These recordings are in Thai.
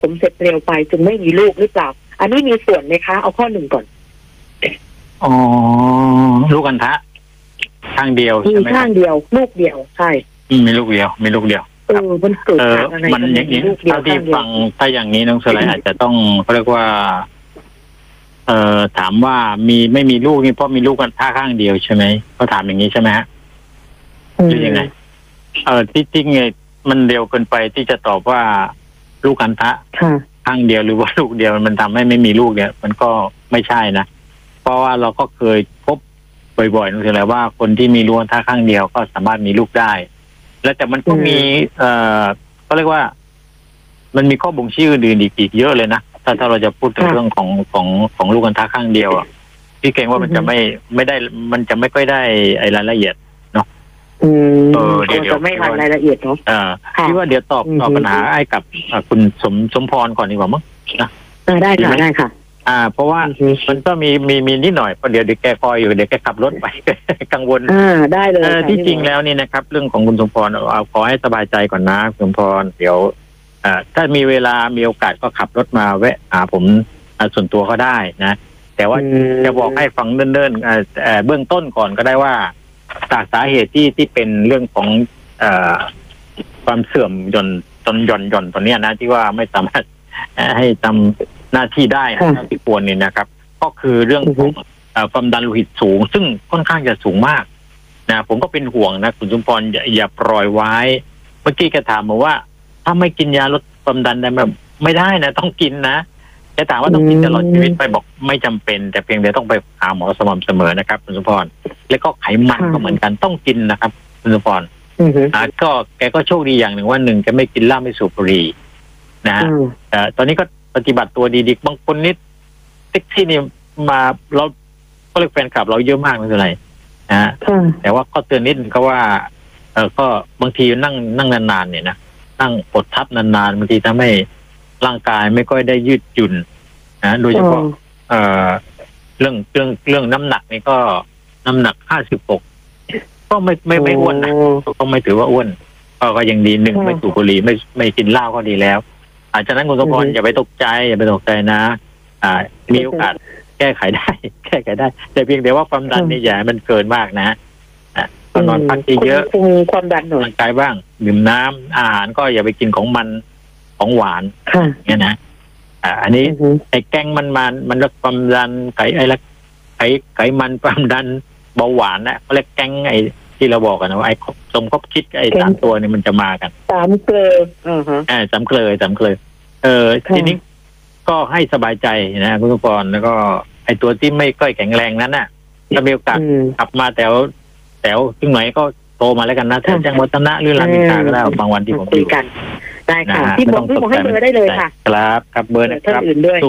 ผมเสร็จเร็วไปจึงไม่มีลูกหรือเปล่าอันนี้มีส่วนไหมคะเอาข้อหนึ่งก่อนอ๋อลูกอัณฑะข้างเดียวมีข้างเดียวลูกเดียวใช่มีลูกเดียวมีลูกเดียวมันเกิดจากอะไรมันอย่างนี้ถ้าที่ฟังถ้าอย่างนี้น้องสไลอาจจะต้องเขาเรียกว่าถามว่าไม่มีลูกนี่เพราะมีลูกกันท่าข้างเดียวใช่ไหมเขาถามอย่างนี้ใช่ไหมฮะหรือยังไงที่จริงไงมันเร็วเกินไปที่จะตอบว่าลูกอัณฑะข้างเดียวหรือว่าลูกเดียวมันทำให้ไม่มีลูกเนี่ยมันก็ไม่ใช่นะเพราะว่าเราก็เคยพบบ่อยๆนั่นคืออะไรว่าคนที่มีลูกอัณฑะข้างเดียวก็สามารถมีลูกได้แล้วแต่มันก็มีก็เรียกว่ามันมีข้อบ่งชี้อื่นๆอีกเยอะเลยนะถ้าเราจะพูดถึงเรื่องของลูกอัณฑะข้างเดียวพี่เก่งว่ามันจะไม่ได้มันจะไม่ค่อยได้ไอ้รายละเอียดเนาะเดี๋ยวไม่รายละเอียดเนาะพี่ว่าเดี๋ยวตอบปัญหาไอ้กับคุณสมพรก่อนดีกว่ามั้งนะได้ค่ะได้ค่ะเพราะว่ามันก็มีนิดหน่อยเพราะเดี๋ยวแกคอยอยู่เดี๋ยวแกขับรถไปกังวลได้เลยที่จริงแล้วนี่นะครับเรื่องของคุณสมพรเอาขอให้สบายใจก่อนนะคุณสมพรเดี๋ยวถ้ามีเวลามีโอกาสก็ขับรถมาแวะหาผมส่วนตัวก็ได้นะแต่ว่าจะบอกให้ฟังเนิ่นๆเบื้องต้นก่อนก็ได้ว่าจากสาเหตุที่เป็นเรื่องของความเสื่อมหย่อนตอนนี้นะที่ว่าไม่สามารถให้ทำหน้าที่ได้นะที่ควรเนี่ยนะครับก็คือเรื่องของความดันโลหิตสูงซึ่งค่อนข้างจะสูงมากนะผมก็เป็นห่วงนะคุณสมพรอย่าปล่อยไว้เมื่อกี้แกถามมาว่าถ้าไม่กินยาลดความดันได้แบบไม่ได้นะต้องกินนะแกถามว่าต้องกินตลอดชีวิตไปบอกไม่จำเป็นแต่เพียงแต่ต้องไปหาหมอสม่ำเสมอนะครับคุณสมพรแล้วก็ไขมันก็เหมือนกันต้องกินนะครับคุณสมพรก็แกก็โชคดีอย่างหนึ่งว่าหนึ่งแกไม่กินเหล้าไม่สูบบุหรี่นะฮะตอนนี้ก็ปฏิบัติตัวดีๆบางคนนิดติ๊กที่นี่มาเราก็เรียกแฟนคลับเราเยอะมากไม่เป็นไรนะฮะแต่ว่าก็เตือนนิดก็ว่าก็บางทีนั่งนานๆเนี่ยนะนั่งกดทับนานๆบางทีทำให้ร่างกายไม่ค่อยได้ยืดหยุ่นนะโดยเฉพาะเรื่องน้ำหนักนี่ก็น้ำหนัก56ก็ไม่อ้วนนะก็ไม่ถือว่าอ้วนก็ยังดีหนึ่งไม่สูบบุหรี่ไม่กินเหล้าก็ดีแล้วฉะนั้นคุณสมพรอย่าไปตกใจนะมีโอกาสแก้ไขได้แต่เพียงแต่ว่าความดันนี่อย่าให้มันเกินมากนะก็นอนพักเยอะความดันหน่อยร่างกายบ้างดื่มน้ำอาหารก็อย่าไปกินของมันของหวานเนี่ยนะอันนี้ไอ้แกงมันลดความดันไขมันความดันเบาหวานนะเขาเรียกแกงไอ้ที่เราบอกกันนะว่าไอ้สมคบคิดไอ้3ตัวนี่มันจะมากัน 3 เกลือ 3 เกลือทีนี้ก็ให้สบายใจนะคุณสมพรแล้วก็ไอ้ตัวที่ไม่ค่อยแข็งแรงนั้นน่ะถ้ามีโอกาสขับมาแถวที่ไหนก็โตมาแล้วกันนะแถวจังหวัดวัฒนะหรือรามอินทราก็ได้บางวันที่ผมอยู่กันได้ค่ะที่บอกให้เบอร์ได้เลยค่ะครับเบอร์นะครับ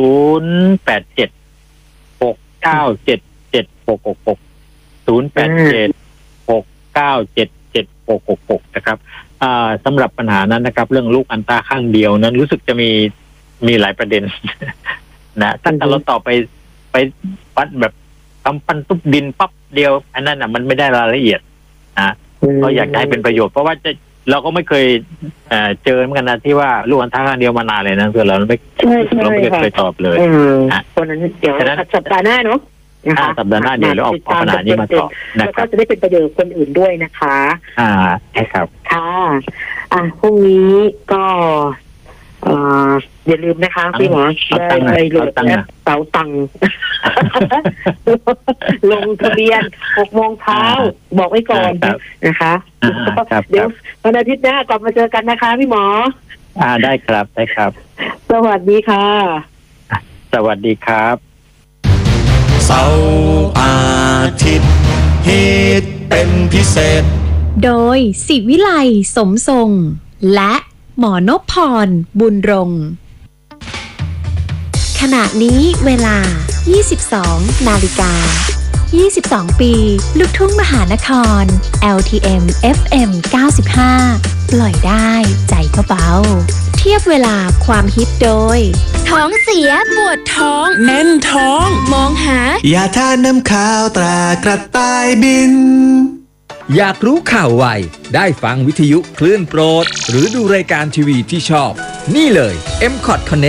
08769776660876977666นะครับสำหรับปัญหานั้นนะครับเรื่องลูกอัณฑะข้างเดียวนั้นรู้สึกจะมีหลายประเด็นนะถ้าเราต่อไปวัดแบบกำปั้นทุบดินปั๊บเดียวอันนั้นน่ะมันไม่ได้รายละเอียดก็อยากให้เป็นประโยชน์เพราะว่าเราก็ไม่เคยเจอเหมือนกันนะที่ว่าลูกอัณฑะข้างเดียวมานานเลยนะคือเราไม่เคยตอบเลยคนนั้นเดี๋ยวสัปดาห์หน้าเนาะสัปดาห์หน้าเดี๋ยวเราเอาปัญหานี้มาตอบแล้วก็จะได้เป็นประโยชน์คนอื่นด้วยนะคะใช่ครับค่ะพรุ่งนี้ก็อย่าลืมนะคะพี่หมอได้โหลดแอปเป๋าตังค์ลงทะเบียน6 โมงเช้าบอกไว้ก่อนนะคะเดี๋ยววันอาทิตย์หน้ากลับมาเจอกันนะคะพี่หมอได้ครับสวัสดีค่ะสวัสดีครับเสาร์อาทิตย์ฮิตเป็นพิเศษโดยศิวิไลสมทรงและหมอนพพรบุญรงค์ขณะนี้เวลา 22 นาฬิกา 22 ปีลูกทุ่งมหานคร LTM FM 95 ปล่อยได้ใจก็เบาเทียบเวลาความฮิตโดยท้องเสียปวดท้องแน่นท้องมองหายาทาน้ำข้าวตรากระต่ายบินอยากรู้ข่าวไวได้ฟังวิทยุคลื่นโปรดหรือดูรายการทีวีที่ชอบนี่เลย MCOT Connect